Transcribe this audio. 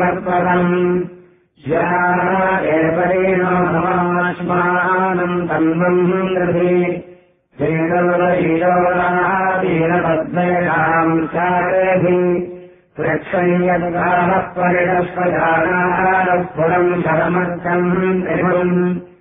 समर्पणम् एवरेणो समाश्मानम् तन्वन्द्रभि ीरपद्मयताम् चारेभि प्रक्षय्यदुगाः परिणस्वजानारः पुरम् शरमर्थम् त्रिभुम्